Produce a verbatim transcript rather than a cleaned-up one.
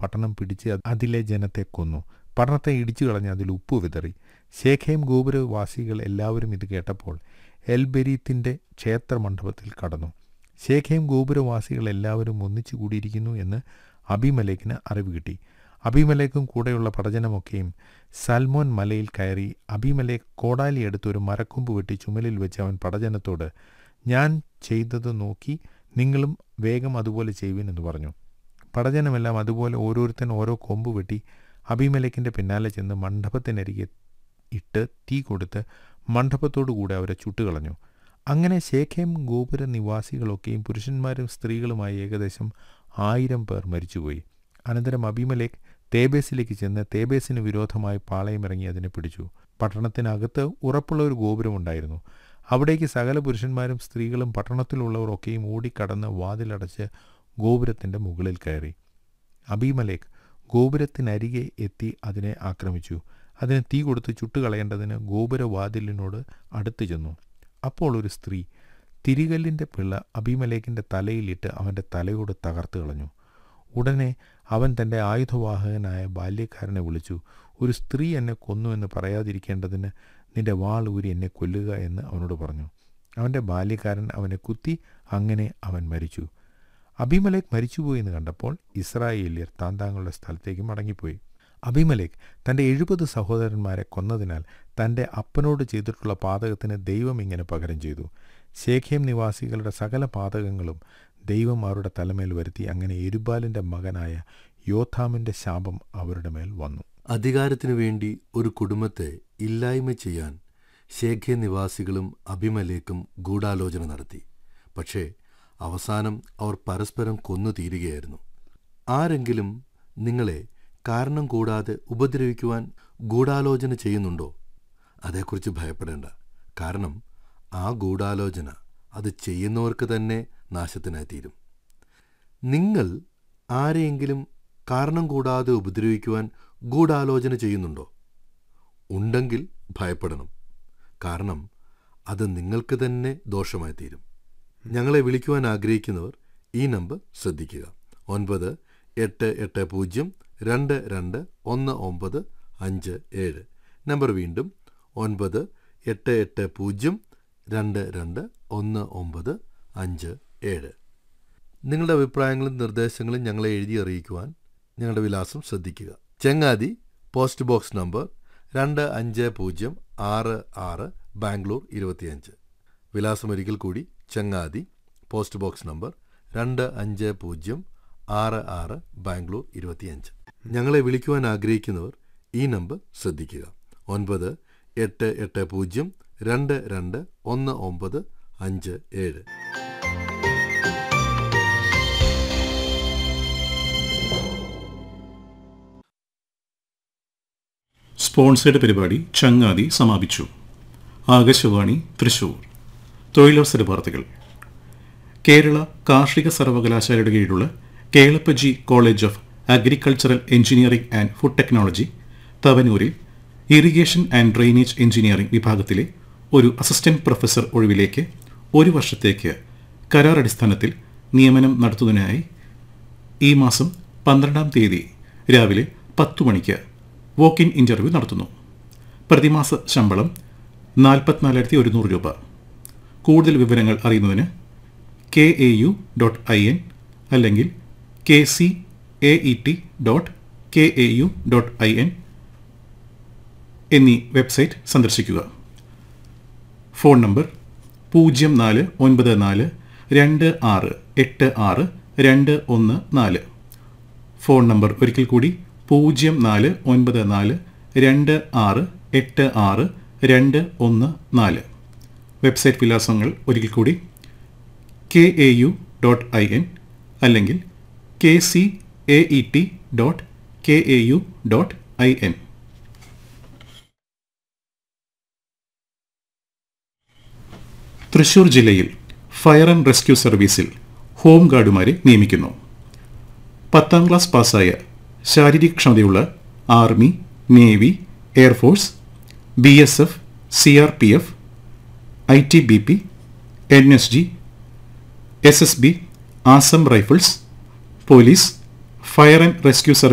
പട്ടണം പിടിച്ച് അതിലെ ജനത്തെ കൊന്നു. പട്ടണത്തെ ഇടിച്ചു കളഞ്ഞ് അതിൽ ഉപ്പ് വിതറി. ശേഖേം ഗോപുരവാസികൾ എല്ലാവരും ഇത് കേട്ടപ്പോൾ എൽബെരീത്തിൻ്റെ ക്ഷേത്ര മണ്ഡപത്തിൽ കടന്നു. ശേഖേം ഗോപുരവാസികൾ എല്ലാവരും ഒന്നിച്ചു കൂടിയിരിക്കുന്നു എന്ന് അബീമലേക്കിന് അറിവ് കിട്ടി. അബീമലേക്കും കൂടെയുള്ള പടജനമൊക്കെയും സൽമോൻ മലയിൽ കയറി. അബീമലേക്ക് കോടാലി എടുത്ത് ഒരു മരക്കൊമ്പ് വെട്ടി ചുമലിൽ വെച്ച് അവൻ പടജനത്തോട്, ഞാൻ ചെയ്തത് നോക്കി നിങ്ങളും വേഗം അതുപോലെ ചെയ്യുവിൻ എന്ന് പറഞ്ഞു. പടജനമെല്ലാം അതുപോലെ ഓരോരുത്തൻ ഓരോ കൊമ്പ് വെട്ടി അബീമലേക്കിൻ്റെ പിന്നാലെ ചെന്ന് മണ്ഡപത്തിനരികെ ഇട്ട് തീ കൊടുത്ത് മണ്ഡപത്തോടുകൂടെ അവരെ ചുട്ടുകളഞ്ഞു. അങ്ങനെ ശേഖേം ഗോപുര നിവാസികളൊക്കെയും പുരുഷന്മാരും സ്ത്രീകളുമായി ഏകദേശം ആയിരം പേർ മരിച്ചുപോയി. അനന്തരം അബീമലേക്ക് തേബേസിലേക്ക് ചെന്ന് തേബേസിന് വിരോധമായി പാളയമിറങ്ങി അതിനെ പിടിച്ചു. പട്ടണത്തിനകത്ത് ഉറപ്പുള്ള ഒരു ഗോപുരമുണ്ടായിരുന്നു. അവിടേക്ക് സകല പുരുഷന്മാരും സ്ത്രീകളും പട്ടണത്തിലുള്ളവർ ഒക്കെയും ഓടിക്കടന്ന് വാതിലടച്ച് ഗോപുരത്തിൻ്റെ മുകളിൽ കയറി. അബീമലേക്ക് ഗോപുരത്തിനരികെ എത്തി അതിനെ ആക്രമിച്ചു. അതിന് തീ കൊടുത്ത് ചുട്ടുകളയേണ്ടതിന് ഗോപുരവാതിലിനോട് അടുത്ത് ചെന്നു. അപ്പോൾ ഒരു സ്ത്രീ തിരികല്ലിൻ്റെ പിള്ള അബീമലേക്കിൻ്റെ തലയിലിട്ട് അവൻ്റെ തലയോട് തകർത്ത് കളഞ്ഞു. ഉടനെ അവൻ തൻ്റെ ആയുധവാഹകനായ ബാല്യക്കാരനെ വിളിച്ചു. ഒരു സ്ത്രീ എന്നെ കൊന്നു എന്ന് പറയാതിരിക്കേണ്ടതിന് നിന്റെ വാൾ ഊരി എന്നെ കൊല്ലുക എന്ന് അവനോട് പറഞ്ഞു. അവൻ്റെ ബാല്യക്കാരൻ അവനെ കുത്തി. അങ്ങനെ അവൻ മരിച്ചു. അബീമലേക്ക് മരിച്ചുപോയി എന്ന് കണ്ടപ്പോൾ ഇസ്രായേല്യർ താൻ താങ്കളുടെ സ്ഥലത്തേക്ക് മടങ്ങിപ്പോയി. അബീമലേക്ക് തൻ്റെ എഴുപത് സഹോദരന്മാരെ കൊന്നതിനാൽ തൻ്റെ അപ്പനോട് ചെയ്തിട്ടുള്ള പാതകത്തിന് ദൈവം ഇങ്ങനെ പകരം ചെയ്തു. ശേഖേം നിവാസികളുടെ സകല പാതകങ്ങളും ദൈവം അവരുടെ തലമേൽ വരുത്തി. അങ്ങനെ യെരുബ്ബാലിൻ്റെ മകനായ യോഥാമിൻ്റെ ശാപം അവരുടെ മേൽ വന്നു. അധികാരത്തിനു വേണ്ടി ഒരു കുടുംബത്തെ ഇല്ലായ്മ ചെയ്യാൻ ശേഖേം നിവാസികളും അബീമലേക്കും ഗൂഢാലോചന നടത്തി. പക്ഷേ അവസാനം അവർ പരസ്പരം കൊന്നു തീരുകയായിരുന്നു. ആരെങ്കിലും നിങ്ങളെ കാരണം കൂടാതെ ഉപദ്രവിക്കുവാൻ ഗൂഢാലോചന ചെയ്യുന്നുണ്ടോ? അതേക്കുറിച്ച് ഭയപ്പെടേണ്ട. കാരണം ആ ഗൂഢാലോചന അത് ചെയ്യുന്നവർക്ക് തന്നെ നാശത്തിനായി തീരും. നിങ്ങൾ ആരെയെങ്കിലും കാരണം കൂടാതെ ഉപദ്രവിക്കുവാൻ ഗൂഢാലോചന ചെയ്യുന്നുണ്ടോ? ഉണ്ടെങ്കിൽ ഭയപ്പെടണം. കാരണം അത് നിങ്ങൾക്ക് തന്നെ ദോഷമായി തീരും. ഞങ്ങളെ വിളിക്കുവാൻ ആഗ്രഹിക്കുന്നവർ ഈ നമ്പർ ശ്രദ്ധിക്കുക: ഒൻപത് എട്ട് എട്ട് പൂജ്യം രണ്ട് രണ്ട് ഒന്ന് ഒമ്പത് അഞ്ച് ഏഴ്. നമ്പർ വീണ്ടും: ഒൻപത് എട്ട് എട്ട് പൂജ്യം രണ്ട് രണ്ട് ഒന്ന് ഒമ്പത് അഞ്ച് ഏഴ്. നിങ്ങളുടെ അഭിപ്രായങ്ങളും നിർദ്ദേശങ്ങളും ഞങ്ങളെ എഴുതി അറിയിക്കുവാൻ ഞങ്ങളുടെ വിലാസം ശ്രദ്ധിക്കുക. ചങ്ങാതി, പോസ്റ്റ് ബോക്സ് നമ്പർ രണ്ട് അഞ്ച് പൂജ്യം ആറ് ആറ്, ബാംഗ്ലൂർ ഇരുപത്തിയഞ്ച്. വിലാസം ഒരിക്കൽ കൂടി: ചങ്ങാതി, പോസ്റ്റ് ബോക്സ് നമ്പർ രണ്ട് അഞ്ച് പൂജ്യം ആറ് ആറ്, ബാംഗ്ലൂർ ഇരുപത്തിയഞ്ച്. ഞങ്ങളെ വിളിക്കുവാൻ ആഗ്രഹിക്കുന്നവർ ഈ നമ്പർ ശ്രദ്ധിക്കുക: ഒൻപത് എട്ട് എട്ട് പൂജ്യം രണ്ട് രണ്ട് ഒന്ന് ഒമ്പത് അഞ്ച് ഏഴ്. സ്പോൺസേഡ് പരിപാടി ചങ്ങാതി സമാപിച്ചു. ആകാശവാണി തൃശൂർ. തൊഴിലവസര വാർത്തകൾ. കേരള കാർഷിക സർവകലാശാലയുടെ കീഴിലുള്ള Kelappaji college of agricultural engineering and food technology തവനൂരിൽ irrigation and drainage engineering വിഭാഗത്തിലെ ഒരു അസിസ്റ്റന്റ് പ്രൊഫസർ ഒഴിവിലേക്ക് ഒരു വർഷത്തേക്ക് കരാർ അടിസ്ഥാനത്തിൽ നിയമനം നടത്തുന്നതിനായി ഈ മാസം പന്ത്രണ്ടാം തീയതി രാവിലെ പത്തു മണിക്ക് വോക്ക് ഇൻ ഇൻ്റർവ്യൂ നടത്തുന്നു. പ്രതിമാസ ശമ്പളം നാൽപ്പത്തിനാലായിരത്തി ഒരുന്നൂറ് രൂപ. കൂടുതൽ വിവരങ്ങൾ അറിയുന്നതിന് K A U dot I N അല്ലെങ്കിൽ K C A E T dot K A U dot I N എന്നീ വെബ്സൈറ്റ് സന്ദർശിക്കുക. ഫോൺ നമ്പർ പൂജ്യം നാല് ഒൻപത് നാല് രണ്ട് ആറ് എട്ട് ആറ് രണ്ട് ഒന്ന് നാല്. ഫോൺ നമ്പർ ഒരിക്കൽ കൂടി: പൂജ്യം നാല് ഒൻപത് നാല് രണ്ട് ആറ് എട്ട് ആറ് രണ്ട് ഒന്ന് നാല്. വെബ്സൈറ്റ് വിലാസങ്ങൾ ഒരിക്കൽ കൂടി: K A U dot I N അല്ലെങ്കിൽ K C A E T dot K A U dot I N. Thrissur ജില്ലയിൽ ഫയർ ആൻഡ് റെസ്ക്യൂ സർവീസിൽ ഹോം ഗാർഡുമാരെ നിയമിക്കുന്നു. പത്താം ക്ലാസ് പാസ്സായ ശാരീരികക്ഷമതയുള്ള army, navy, air force, B S F, C R P F, I T B P, N S G, S S B, Assam rifles, police, fire and rescue service